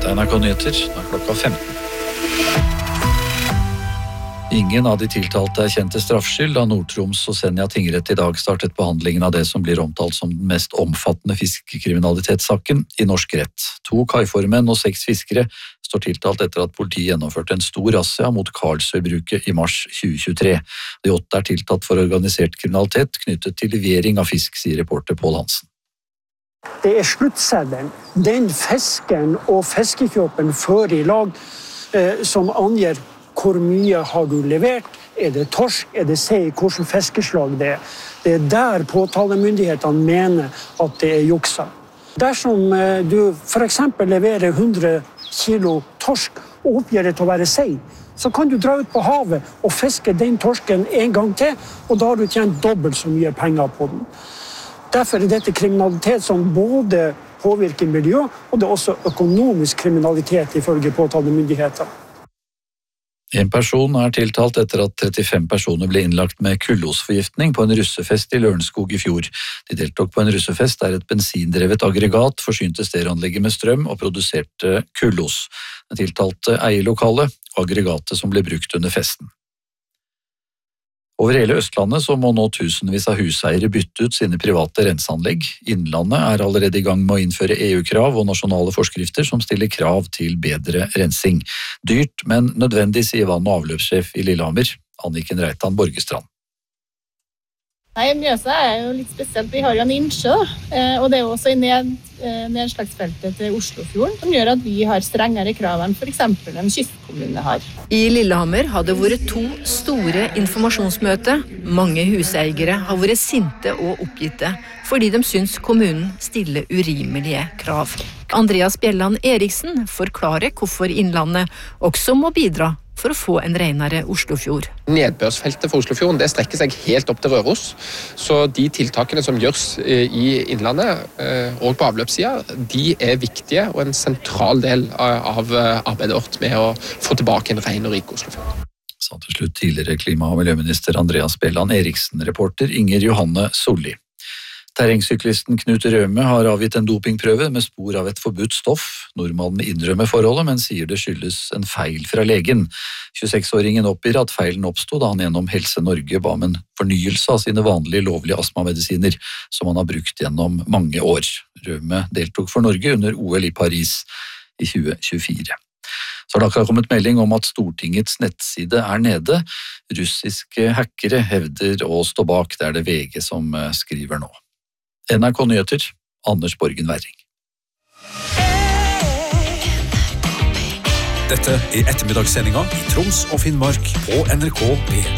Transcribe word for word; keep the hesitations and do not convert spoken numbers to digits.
Dette er N R K Nyheter, nå er klokka femten. Ingen av de tiltalte er kjent til straffskyld da Nord-Troms og Senja tingrett i dag startet behandlingen av det som blir omtalt som den mest omfattende fiskekriminalitetssaken i norsk rett. To kaiformenn og seks fiskere står tiltalt etter at politiet gjennomførte en stor razzia mot Karlsøybruket i mars tjue tjuetre. De åtte er tiltalt for organisert kriminalitet knyttet til levering av fisk, sier reporter Pål Hansen. Det er sluttseddelen, den fisken og fiskekjøpen før i lag eh, som angir hvor mye har du levert, er det torsk, er det sei, hvordan fiskeslag det er. Det er der påtalemyndighetene mener at det er juksa. Dersom eh, du for eksempel leverer hundre kilo torsk og oppgir det til å være sei, så kan du dra ut på havet og fiske den torsken en gang til, og da har du tjent dobbelt så mye penger på den. Derfor er dette kriminalitet som både påvirker miljø, og det er også økonomisk kriminalitet ifølge påtalemyndigheter. En person er tiltalt etter at trettifem personer ble innlagt med kullosforgiftning på en russefest i Lørenskog i fjor. De deltok på en russefest der et bensindrevet aggregat forsynte stereoanlegget med strøm og produserte kullos. Den tiltalte eier lokalet og aggregatet som ble brukt under festen. Over hele Østlandet så må nå tusenvis av huseiere bytte ut sine private renseanlegg. Innlandet er allerede i gang med å innføre E U-krav og nasjonale forskrifter som stiller krav til bedre rensing. Dyrt, men nødvendig, sier vann- og avløpssjef i Lillehammer, Anniken Reitan Borgestrand. Nei, Mjøsa er jo litt spesielt. Vi har jo en innsjø, og det er jo også i ned, nedslagsfeltet til Oslofjorden, som gjør at vi har strengere krav enn for eksempel en kystkommune har. I Lillehammer har det vært to store informasjonsmøter. Mange huseiere har vært sinte og oppgitte, fordi de syns kommunen stiller urimelige krav. Andreas Bjelland Eriksen forklarer hvorfor Innlandet også må bidra for å få en renere Oslofjord. Nedbørsfeltet for Oslofjorden det strekker seg helt opp til Røros, så de tiltakene som gjørs i Innlandet og på avløpssida, de er viktige og en sentral del av arbeidet vårt med å få tilbake en ren og rik Oslofjord. Sa til slutt tidligere klima- og miljøminister Andreas Bjelland Eriksen, reporter Inger Johanne Solli. Terrengsyklisten Knut Røme har avgitt en dopingprøve med spor av et forbudt stoff. Nordmannen innrømmer forholdet, men sier det skyldes en feil fra legen. tjueseksåringen oppgir at feilen oppstod da han gjennom Helse Norge ba om en fornyelse av sine vanlige lovlige astmamedisiner, som han har brukt gjennom mange år. Røme deltok for Norge under O L i Paris i tjue tjuefire. Så har det akkurat kommet melding om at Stortingets nettside er nede. Russiske hackere hevder å stå bak, det er det V G som skriver nå. N R K Nyheter, Anders Borgen Werring. Dette er ettermiddagssendinga i Troms og Finnmark på N R K P